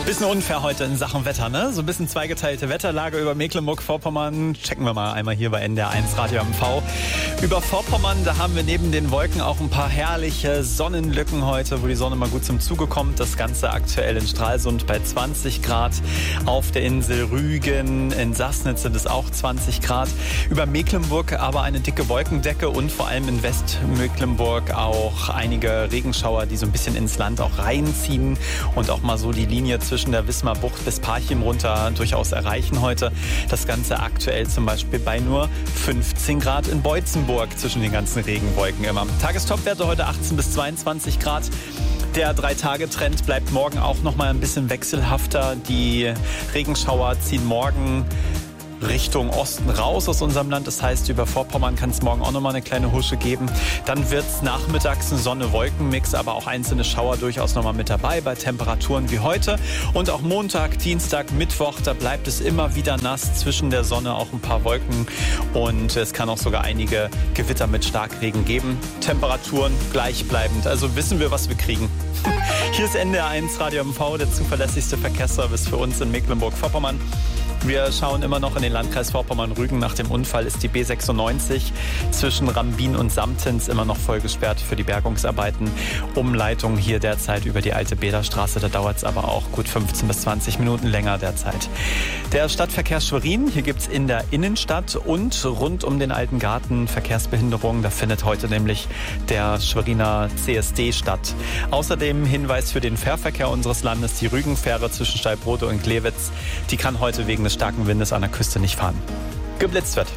Bisschen unfair heute in Sachen Wetter, ne? So ein bisschen zweigeteilte Wetterlage über Mecklenburg-Vorpommern. Checken wir mal einmal hier bei NDR1 Radio MV. Über Vorpommern, da haben wir neben den Wolken auch ein paar herrliche Sonnenlücken heute, wo die Sonne mal gut zum Zuge kommt. Das Ganze aktuell in Stralsund bei 20 Grad. Auf der Insel Rügen, in Sassnitz sind es auch 20 Grad. Über Mecklenburg aber eine dicke Wolkendecke und vor allem in Westmecklenburg auch einige Regenschauer, die so ein bisschen ins Land auch reinziehen und auch mal so die Linie zwischen der Wismar-Bucht bis Parchim runter durchaus erreichen heute. Das Ganze aktuell zum Beispiel bei nur 15 Grad in Beutzenburg zwischen den ganzen Regenwolken immer. Tagestopwerte heute 18 bis 22 Grad. Der 3-Tage-Trend bleibt morgen auch noch mal ein bisschen wechselhafter. Die Regenschauer ziehen morgen Richtung Osten raus aus unserem Land. Das heißt, über Vorpommern kann es morgen auch nochmal eine kleine Husche geben. Dann wird es nachmittags ein Sonne-Wolken-Mix, aber auch einzelne Schauer durchaus nochmal mit dabei bei Temperaturen wie heute. Und auch Montag, Dienstag, Mittwoch, da bleibt es immer wieder nass. Zwischen der Sonne auch ein paar Wolken und es kann auch sogar einige Gewitter mit Starkregen geben. Temperaturen gleichbleibend. Also wissen wir, was wir kriegen. Hier ist NDR1 Radio MV, der zuverlässigste Verkehrsservice für uns in Mecklenburg-Vorpommern. Wir schauen immer noch in den Landkreis Vorpommern-Rügen. Nach dem Unfall ist die B96 zwischen Rambin und Samtens immer noch voll gesperrt für die Bergungsarbeiten. Umleitung hier derzeit über die alte Bäderstraße. Da dauert es aber auch gut 15 bis 20 Minuten länger derzeit. Der Stadtverkehr Schwerin, hier gibt es in der Innenstadt und rund um den Alten Garten Verkehrsbehinderungen. Da findet heute nämlich der Schweriner CSD statt. Außerdem Hinweis für den Fährverkehr unseres Landes. Die Rügenfähre zwischen Steilbrode und Glewitz, die kann heute wegen des starken Windes an der Küste nicht fahren. Geblitzt wird.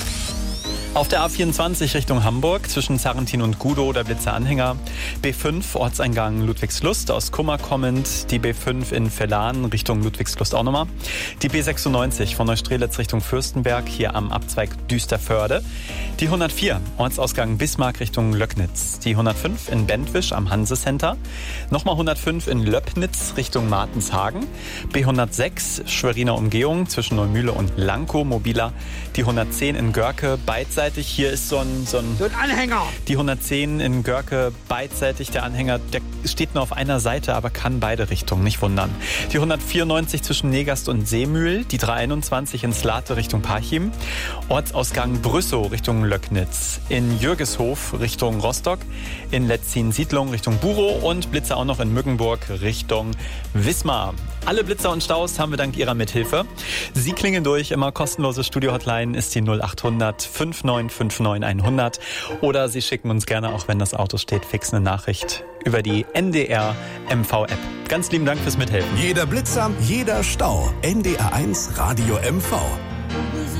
Auf der A24 Richtung Hamburg zwischen Sarrentin und Gudow der Blitzeranhänger. B5 Ortseingang Ludwigslust aus Kummer kommend. Die B5 in Vellan Richtung Ludwigslust auch nochmal. Die B96 von Neustrelitz Richtung Fürstenberg hier am Abzweig Düsterförde. Die 104 Ortsausgang Bismarck Richtung Löcknitz. Die 105 in Bentwisch am Hansecenter. Nochmal 105 in Löppnitz Richtung Martenshagen. B106 Schweriner Umgehung zwischen Neumühle und Lankow mobiler. Die 110 in Görke beidseitig. Hier ist so ein Anhänger. Die 110 in Görke beidseitig. Der Anhänger, der steht nur auf einer Seite, aber kann beide Richtungen, nicht wundern. Die 194 zwischen Negast und Seemühl. Die 321 in Slate Richtung Parchim. Ortsausgang Brüssow Richtung Löcknitz. In Jürgeshof Richtung Rostock. In Letzin-Siedlung Richtung Burow. Und Blitzer auch noch in Mückenburg Richtung Wismar. Alle Blitzer und Staus haben wir dank Ihrer Mithilfe. Sie klingen durch. Immer kostenlose Studio-Hotline ist die 0800 5959 100. Oder Sie schicken uns gerne, auch wenn das Auto steht, fix eine Nachricht über die NDR MV-App. Ganz lieben Dank fürs Mithelfen. Jeder Blitzer, jeder Stau. NDR1 Radio MV.